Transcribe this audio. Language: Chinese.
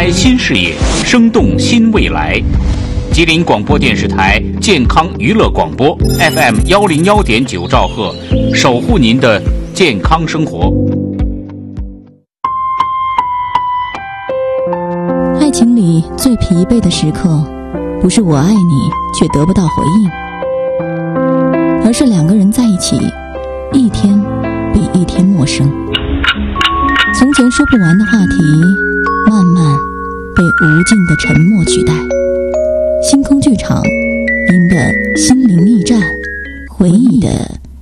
开新视野，生动新未来。吉林广播电视台健康娱乐广播 FM101.9兆赫，守护您的健康生活。 爱情里最疲惫的时刻，不是我爱你却得不到回应，而是两个人在一起，一天比一天陌生。从前说不完的话题，慢慢被无尽的沉默取代。星空剧场，您的心灵驿站，回忆的